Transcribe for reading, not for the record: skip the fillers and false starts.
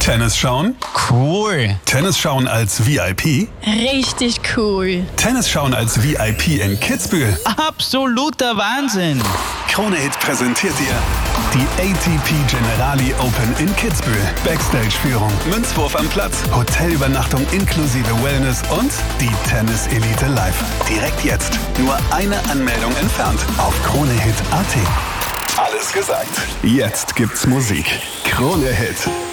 Tennis schauen? Cool. Tennis schauen als VIP? Richtig cool. Tennis schauen als VIP in Kitzbühel? Absoluter Wahnsinn. Krone Hit präsentiert dir die ATP Generali Open in Kitzbühel. Backstage-Führung, Münzwurf am Platz, Hotelübernachtung inklusive Wellness und die Tennis Elite Live. Direkt jetzt. Nur eine Anmeldung entfernt auf kronehit.at. Alles gesagt. Jetzt gibt's Musik. Krone Hit.